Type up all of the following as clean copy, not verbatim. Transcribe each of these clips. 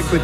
écoute.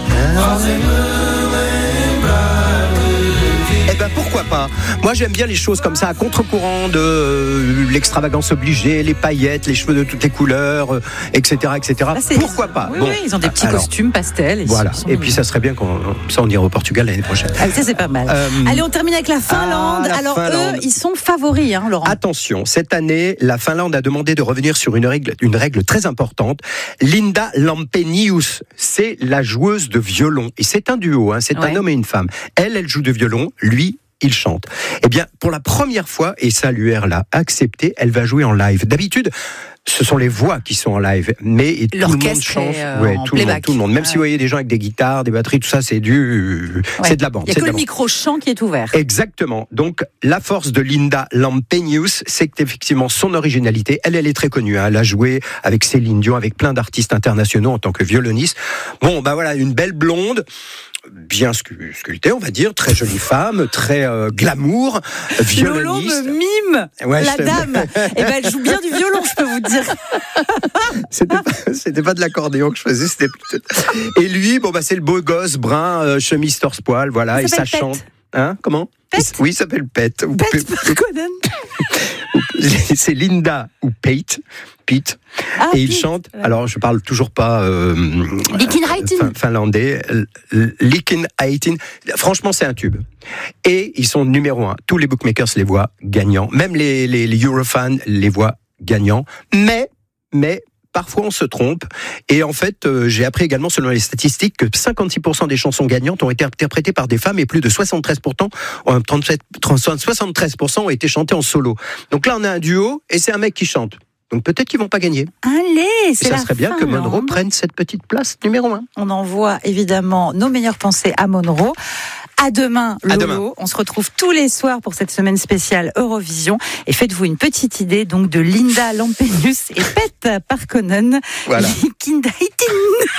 Eh ben pourquoi pas. Moi j'aime bien les choses comme ça, à contre-courant de l'extravagance obligée, les paillettes, les cheveux de toutes les couleurs, etc. etc. Pourquoi pas. Oui, ils ont des petits costumes pastels. Voilà. Et puis ça serait bien on ira au Portugal l'année prochaine. Ah, ça c'est pas mal. Allez, on termine avec la Finlande. Finlande. Eux, ils sont favoris, Laurent. Attention, cette année, la Finlande a demandé de revenir sur une règle très importante. Linda Lampenius, c'est la joueuse de violon. Et c'est un duo, c'est un homme et une femme. Elle joue de violon, lui, il chante. Eh bien, pour la première fois, et ça l'UR l'a accepté, elle va jouer en live. D'habitude, ce sont les voix qui sont en live, mais tout le monde chante. Tout le monde. Même si vous voyez des gens avec des guitares, des batteries, tout ça, c'est c'est de la bande. Il n'y a que le micro-chant qui est ouvert. Exactement. Donc, la force de Linda Lampenius, c'est qu'effectivement, son originalité, elle est très connue. Elle a joué avec Céline Dion, avec plein d'artistes internationaux en tant que violoniste. Bon, voilà, une belle blonde, bien sculptée, on va dire, très jolie femme, très glamour, violoniste. Lolo me mime, la dame. Eh ben, elle joue bien du violon, je peux vous dire. C'était pas de l'accordéon que je faisais, c'était plutôt... Et lui, c'est le beau gosse brun, chemise torse-poil, voilà, et ça chante. Comment? Pete. Oui, il s'appelle Pete. Pete Parkkonen. C'est Linda ou Pete. Et il chante, alors je parle toujours pas finlandais, Likin-Aitin. Franchement, c'est un tube. Et ils sont numéro 1. Tous les bookmakers les voient gagnants. Même les Eurofans les voient gagnants. Mais, parfois on se trompe. Et en fait, j'ai appris également, selon les statistiques, que 56% des chansons gagnantes ont été interprétées par des femmes et plus de 73% ont été chantées en solo. Donc là, on a un duo et c'est un mec qui chante. Donc peut-être qu'ils vont pas gagner. Allez, c'est la fin. Ça serait bien que Monroe prenne cette petite place numéro 1. On envoie évidemment nos meilleures pensées à Monroe. À demain, Lolo. Demain. On se retrouve tous les soirs pour cette semaine spéciale Eurovision. Et faites-vous une petite idée donc de Linda Lampenius et Pete Parkkonen. Voilà.